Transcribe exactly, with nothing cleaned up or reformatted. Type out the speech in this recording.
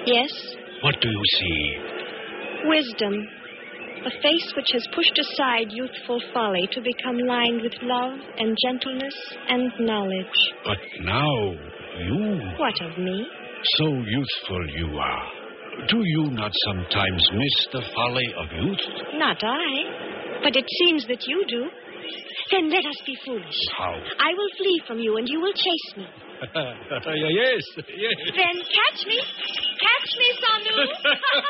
Yes? What do you see? Wisdom. A face which has pushed aside youthful folly to become lined with love and gentleness and knowledge. But now, you... What of me? So youthful you are. Do you not sometimes miss the folly of youth? Not I. But it seems that you do. Then let us be foolish. How? I will flee from you and you will chase me. yes, yes. Then catch me. Catch me, Sanu.